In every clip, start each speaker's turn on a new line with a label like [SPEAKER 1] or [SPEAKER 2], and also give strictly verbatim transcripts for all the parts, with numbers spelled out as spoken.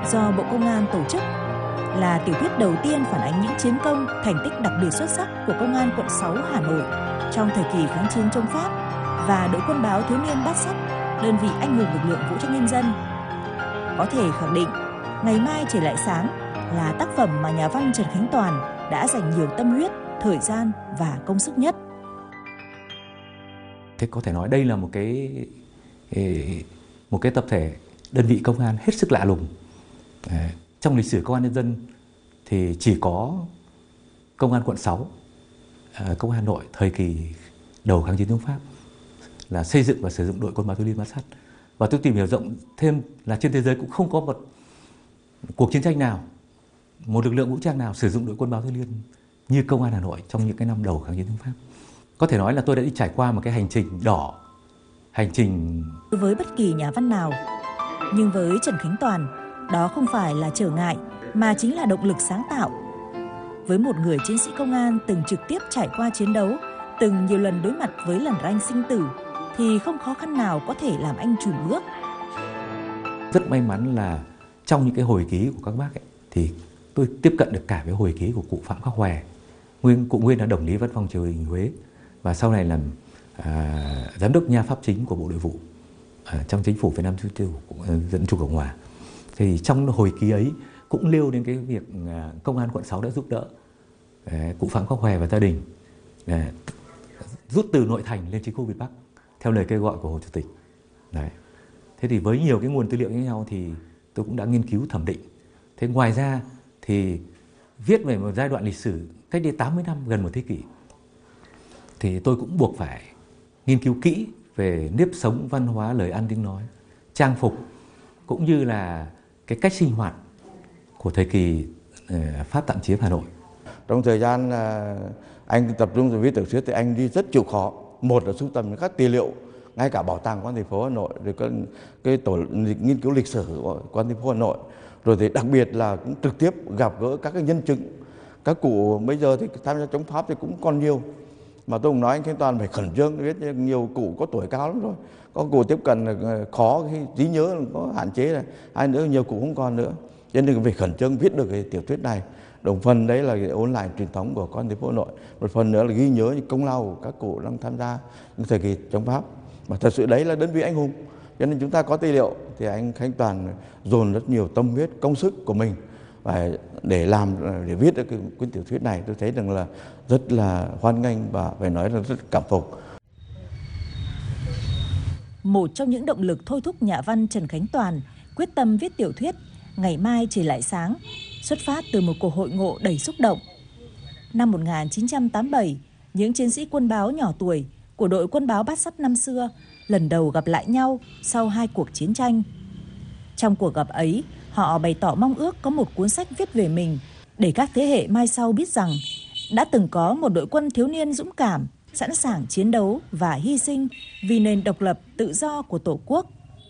[SPEAKER 1] do Bộ Công an tổ chức, là tiểu thuyết đầu tiên phản ánh những chiến công, thành tích đặc biệt xuất sắc của Công an quận sáu Hà Nội trong thời kỳ kháng chiến chống Pháp và Đội Quân báo Thiếu niên Bát Sắt, đơn vị anh hùng lực lượng vũ trang nhân dân. Có thể khẳng định, Ngày mai trời lại sáng là tác phẩm mà nhà văn Trần Khánh Toàn đã dành nhiều tâm huyết, thời gian và công sức nhất.
[SPEAKER 2] Thế có thể nói đây là một cái một cái tập thể đơn vị công an hết sức lạ lùng. Trong lịch sử công an nhân dân thì chỉ có công an quận sáu, công an Hà Nội thời kỳ đầu kháng chiến chống Pháp là xây dựng và sử dụng đội Quân báo Thiếu niên Bát Sắt. Và tôi tìm hiểu rộng thêm là trên thế giới cũng không có một cuộc chiến tranh nào, một lực lượng vũ trang nào sử dụng đội Quân báo Thiếu niên như công an Hà Nội trong những cái năm đầu kháng chiến chống Pháp. Có thể nói là tôi đã đi trải qua một cái hành trình đỏ, hành trình
[SPEAKER 1] với bất kỳ nhà văn nào. Nhưng với Trần Khánh Toàn, đó không phải là trở ngại mà chính là động lực sáng tạo. Với một người chiến sĩ công an từng trực tiếp trải qua chiến đấu, từng nhiều lần đối mặt với lằn ranh sinh tử, thì không khó khăn nào có thể làm anh chùn bước.
[SPEAKER 2] Rất may mắn là trong những cái hồi ký của các bác ấy, thì tôi tiếp cận được cả với hồi ký của cụ Phạm Khắc Hòe, nguyên cụ nguyên là đồng lý văn phòng triều đình Huế và sau này làm à, giám đốc nha pháp chính của Bộ Nội vụ à, trong chính phủ Việt Nam Dân chủ Cộng hòa. Thì trong hồi ký ấy cũng nêu đến cái việc à, công an quận sáu đã giúp đỡ à, cụ Phạm Khắc Hòe và gia đình à, rút từ nội thành lên chiến khu Việt Bắc theo lời kêu gọi của Hồ Chủ tịch. Đấy. Thế thì với nhiều cái nguồn tư liệu như nhau thì tôi cũng đã nghiên cứu thẩm định. Thế ngoài ra thì viết về một giai đoạn lịch sử cách đây tám mươi năm, gần một thế kỷ, thì tôi cũng buộc phải nghiên cứu kỹ về nếp sống, văn hóa, lời ăn tiếng nói, trang phục, cũng như là cái cách sinh hoạt của thời kỳ uh, Pháp tạm chiếm Hà Nội.
[SPEAKER 3] Trong thời gian uh, anh tập trung vào viết tiểu thuyết thì anh đi rất chịu khó. Một là sưu tầm các tư liệu, ngay cả bảo tàng quan thành phố Hà Nội, rồi cái, cái tổ nghiên cứu lịch sử của quan thành phố Hà Nội, rồi thì đặc biệt là cũng trực tiếp gặp gỡ các cái nhân chứng. Các cụ bây giờ thì tham gia chống Pháp thì cũng còn nhiều, mà tôi cũng nói anh Khánh Toàn phải khẩn trương, biết nhiều cụ có tuổi cao lắm rồi, có cụ tiếp cận khó, khi trí nhớ có hạn chế này, hai nữa nhiều cụ không còn nữa, cho nên phải khẩn trương viết được cái tiểu thuyết này. Đồng phần đấy là ôn lại truyền thống của con thành phố Hà Nội, một phần nữa là ghi nhớ những công lao của các cụ đang tham gia những thời kỳ chống Pháp, mà thật sự đấy là đơn vị anh hùng. Cho nên chúng ta có tư liệu thì anh Khánh Toàn dồn rất nhiều tâm huyết, công sức của mình và để làm, để viết được cái cuốn tiểu thuyết này, tôi thấy rằng là rất là hoan nghênh và phải nói là rất cảm phục.
[SPEAKER 1] Một trong những động lực thôi thúc nhà văn Trần Khánh Toàn quyết tâm viết tiểu thuyết Ngày mai trời lại sáng xuất phát từ một cuộc hội ngộ đầy xúc động. Năm một nghìn chín trăm tám mươi bảy, những chiến sĩ quân báo nhỏ tuổi của đội Quân báo Bát Sắt năm xưa lần đầu gặp lại nhau sau hai cuộc chiến tranh. Trong cuộc gặp ấy, họ bày tỏ mong ước có một cuốn sách viết về mình để các thế hệ mai sau biết rằng đã từng có một đội quân thiếu niên dũng cảm, sẵn sàng chiến đấu và hy sinh vì nền độc lập tự do của Tổ quốc.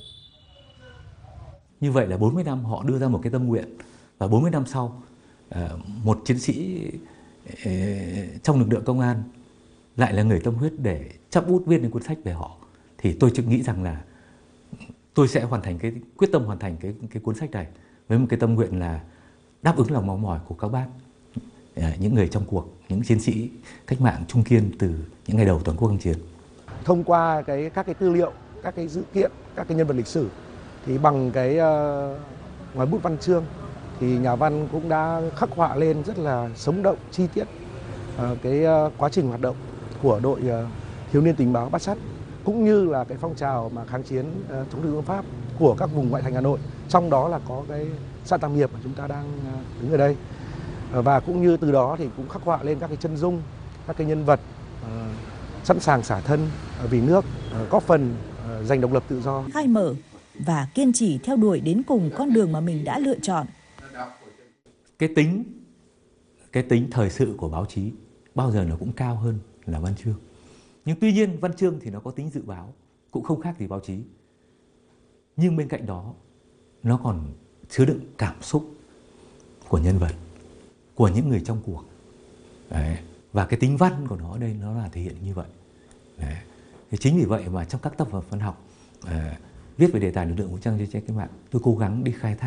[SPEAKER 2] Như vậy là bốn mươi năm họ đưa ra một cái tâm nguyện, và bốn mươi năm sau một chiến sĩ trong lực lượng công an lại là người tâm huyết để chắp bút viết những cuốn sách về họ, thì tôi chỉ nghĩ rằng là tôi sẽ hoàn thành cái quyết tâm hoàn thành cái cái cuốn sách này với một cái tâm nguyện là đáp ứng lòng mong mỏi của các bác, những người trong cuộc, những chiến sĩ cách mạng trung kiên từ những ngày đầu toàn quốc kháng chiến.
[SPEAKER 4] Thông qua cái các cái tư liệu, các cái dữ kiện, các cái nhân vật lịch sử, thì bằng cái uh, ngòi bút văn chương thì nhà văn cũng đã khắc họa lên rất là sống động, chi tiết uh, cái uh, quá trình hoạt động của đội uh, thiếu niên tình báo Bát Sắt, cũng như là cái phong trào mà kháng chiến uh, chống thực dân Pháp của các vùng ngoại thành Hà Nội, trong đó là có cái xã Tam Hiệp mà chúng ta đang uh, đứng ở đây, uh, và cũng như từ đó thì cũng khắc họa lên các cái chân dung, các cái nhân vật uh, sẵn sàng xả thân uh, vì nước, uh, góp phần uh, giành độc lập tự do,
[SPEAKER 1] khai mở và kiên trì theo đuổi đến cùng con đường mà mình đã lựa chọn.
[SPEAKER 2] Cái tính cái tính thời sự của báo chí bao giờ nó cũng cao hơn là văn chương. Nhưng tuy nhiên văn chương thì nó có tính dự báo, cũng không khác gì báo chí. Nhưng bên cạnh đó nó còn chứa đựng cảm xúc của nhân vật, của những người trong cuộc. Đấy. Và cái tính văn của nó ở đây nó là thể hiện như vậy. Đấy. Thì chính vì vậy mà trong các tác phẩm văn học à, viết về đề tài lực lượng vũ trang chiến tranh cách mạng, tôi cố gắng đi khai thác